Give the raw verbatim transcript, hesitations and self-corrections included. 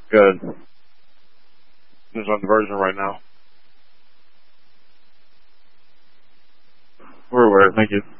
Good. Just on diversion right now. We're aware. Thank you.